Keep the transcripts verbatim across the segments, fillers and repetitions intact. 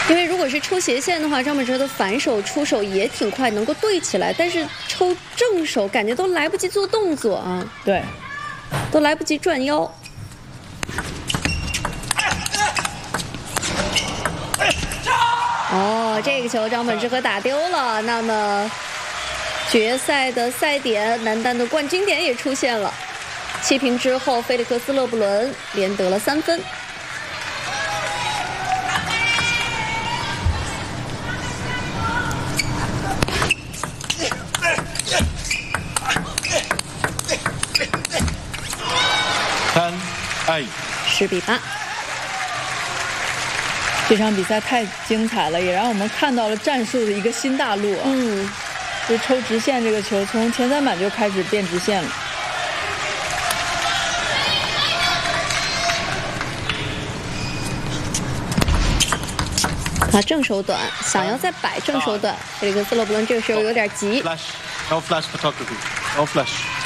因为如果是抽斜线的话，张本智和的反手出手也挺快，能够对起来，但是抽正手感觉都来不及做动作啊， 对， 都来不及转腰。哦，这个球张本智和打丢了，那么决赛的赛点，男单的冠军点也出现了。七平之后，菲利克斯·勒布伦连得了三分。 三 A， 十比八。 这场比赛太精彩了，也让我们看到了战术的一个新大陆啊！ 嗯， 就抽直线这个球，从前三板就开始变直线了。 啊，正手短，想要再摆正手短，菲利克斯·勒布伦这个时候有点急。 Flash, no flash photography, no flash。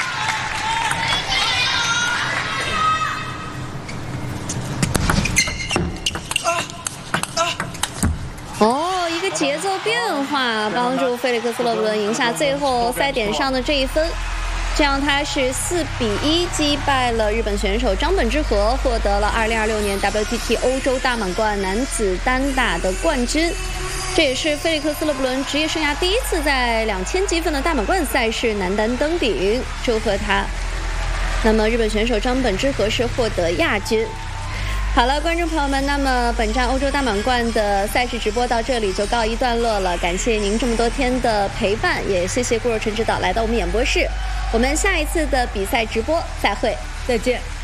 哦，一个节奏变化帮助菲利克斯·勒布伦赢下最后赛点上的这一分，这样他是四比一击败了日本选手张本智和，获得了二零二六年 W T T 欧洲大满贯男子单打的冠军。这也是菲利克斯·勒布伦职业生涯第一次在两千积分的大满贯赛事男单登顶，祝贺他。那么日本选手张本智和是获得亚军。好了，观众朋友们，那么本站欧洲大满贯的赛事直播到这里就告一段落了，感谢您这么多天的陪伴，也谢谢顾若纯指导来到我们演播室，我们下一次的比赛直播再会， 再见。